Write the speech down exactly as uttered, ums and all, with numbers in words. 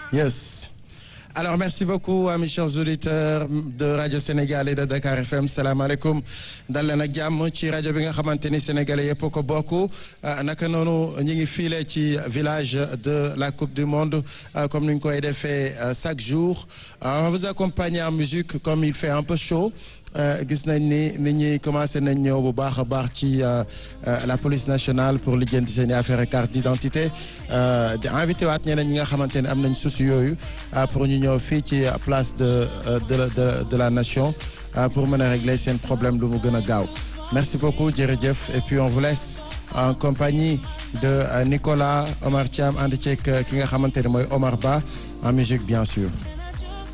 Yes. Alors merci beaucoup à mes chers auditeurs de Radio Sénégal et de Dakar F M salaamaaleykum dal leen ak jàmm ci rajo bi nga xamante ni sénégalais yëpp ko bokk naka noonu ñu ngi file ci village de la Coupe du Monde comme ni ñu koy defee chaque jour on vous accompagne en musique comme il fait un peu chaud. gis nañ ni nit ñi commencé nañ ñëw bu baax a baax ci la police nationale pour lijjanti seen i affaire carte d'identité di invité waat ñeneen ñi nga xamante ne am nañ souci yooyu pour ñu ñëw fii ci place de de de de la nation pour mën a régler seen problème lu mu gën a gaaw merci beaucoup jërëjëf et puis on vous laisse en compagnie de Nicolas Omar Thiam ànd ceeg ki nga xamante ne mooy Omar Ba en musique bien sûr.